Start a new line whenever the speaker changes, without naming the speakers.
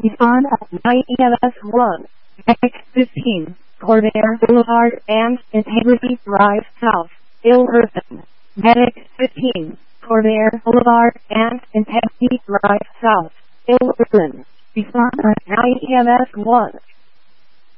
Respond at 9 EMS 1, X15, Corvair Boulevard and Integrity Drive South, Ilverton. Medic 15, Corvair Boulevard and Integrity Drive South, Ilverton. Respond at 9 EMS 1.